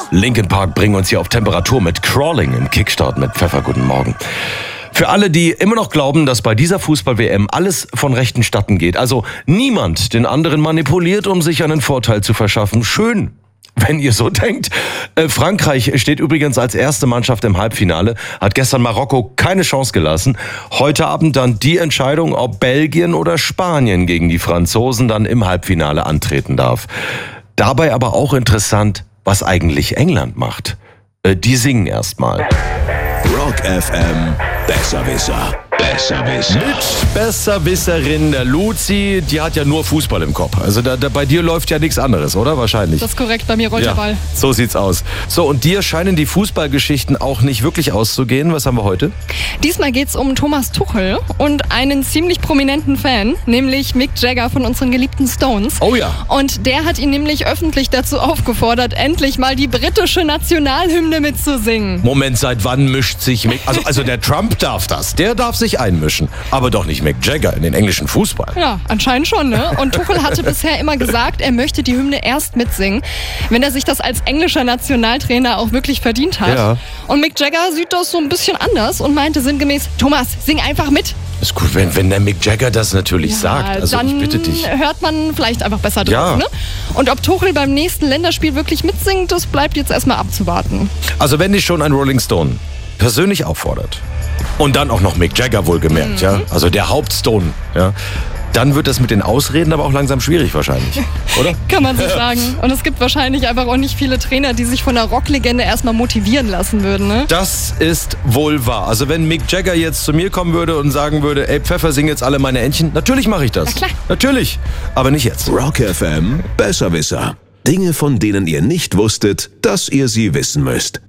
Linkin Park bringen uns hier auf Temperatur mit Crawling im Kickstart mit Pfeffer. Guten Morgen. Für alle, die immer noch glauben, dass bei dieser Fußball-WM alles von rechten Statten geht, also niemand den anderen manipuliert, um sich einen Vorteil zu verschaffen. Schön, wenn ihr so denkt. Frankreich steht übrigens als erste Mannschaft im Halbfinale, hat gestern Marokko keine Chance gelassen. Heute Abend dann die Entscheidung, ob Belgien oder Spanien gegen die Franzosen dann im Halbfinale antreten darf. Dabei aber auch interessant, was eigentlich England macht. Die singen erstmal. Rock FM, Besserwisser. Besserwisser. Mit Besserwisserin der Luzi, die hat ja nur Fußball im Kopf. Also bei dir läuft ja nichts anderes, oder? Wahrscheinlich. Das ist korrekt, bei mir rollt der Ball. So sieht's aus. So, und dir scheinen die Fußballgeschichten auch nicht wirklich auszugehen. Was haben wir heute? Diesmal geht's um Thomas Tuchel und einen ziemlich prominenten Fan, nämlich Mick Jagger von unseren geliebten Stones. Oh ja. Und der hat ihn nämlich öffentlich dazu aufgefordert, endlich mal die britische Nationalhymne mitzusingen. Moment, seit wann mischt sich Mick... Also der Trump darf das. Der darf sich einmischen. Aber doch nicht Mick Jagger in den englischen Fußball. Ja, anscheinend schon, ne? Und Tuchel hatte bisher immer gesagt, er möchte die Hymne erst mitsingen, wenn er sich das als englischer Nationaltrainer auch wirklich verdient hat. Ja. Und Mick Jagger sieht das so ein bisschen anders und meinte sinngemäß, Thomas, sing einfach mit. Ist gut, wenn der Mick Jagger das natürlich sagt. Also dann ich bitte dich. Hört man vielleicht einfach besser drauf, Ja. ne? Und ob Tuchel beim nächsten Länderspiel wirklich mitsingt, das bleibt jetzt erstmal abzuwarten. Also wenn dich schon ein Rolling Stone persönlich auffordert und dann auch noch Mick Jagger wohlgemerkt, ja, also der Hauptstone, ja, dann wird das mit den Ausreden aber auch langsam schwierig wahrscheinlich, oder? Kann man so sagen. Und es gibt wahrscheinlich einfach auch nicht viele Trainer, die sich von einer Rocklegende erstmal motivieren lassen würden, ne? Das ist wohl wahr. Also wenn Mick Jagger jetzt zu mir kommen würde und sagen würde, ey Pfeffer, sing jetzt alle meine Entchen, natürlich mache ich das. Na klar. Natürlich, aber nicht jetzt. Rock FM, Besserwisser. Dinge, von denen ihr nicht wusstet, dass ihr sie wissen müsst.